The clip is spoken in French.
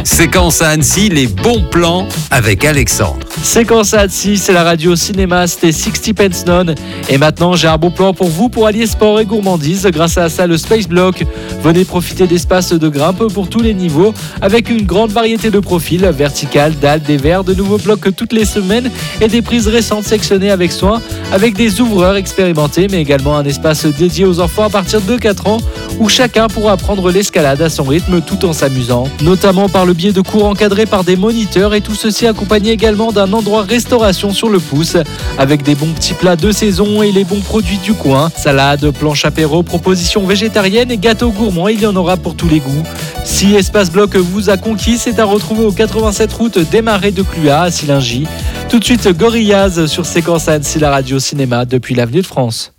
Séquence à Annecy, les bons plans avec Alexandre. Séquence à Annecy, c'est la radio cinéma, c'était 60 Pence Non. Et maintenant, j'ai un bon plan pour vous pour allier sport et gourmandise. Grâce à la salle Space Block, venez profiter d'espaces de grimpe pour tous les niveaux, avec une grande variété de profils, vertical, dalles, des verres, de nouveaux blocs toutes les semaines et des prises récentes sectionnées avec soin, avec des ouvreurs expérimentés, mais également un espace dédié aux enfants à partir de 4 ans, où chacun pourra apprendre l'escalade à son rythme tout en s'amusant, notamment par le biais de cours encadrés par des moniteurs, et tout ceci accompagné également d'un endroit restauration sur le pouce, avec des bons petits plats de saison et les bons produits du coin, salade, planche apéro, propositions végétariennes et gâteaux gourmands, il y en aura pour tous les goûts. Si Espace Bloc vous a conquis, c'est à retrouver au 87 route des Marais de Clua à Silingy. Tout de suite Gorillaz sur Séquence à Annecy, la radio cinéma depuis l'avenue de France.